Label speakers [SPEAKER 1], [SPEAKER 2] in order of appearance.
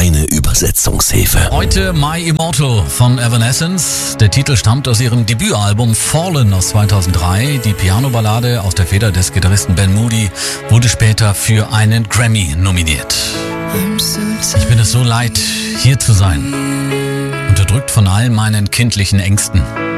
[SPEAKER 1] deine Übersetzungshilfe.
[SPEAKER 2] Heute My Immortal von Evanescence. Der Titel stammt aus ihrem Debütalbum Fallen aus 2003. Die Piano-Ballade aus der Feder des Gitarristen Ben Moody wurde später für einen Grammy nominiert. Ich bin es so leid, hier zu sein. Unterdrückt von all meinen kindlichen Ängsten.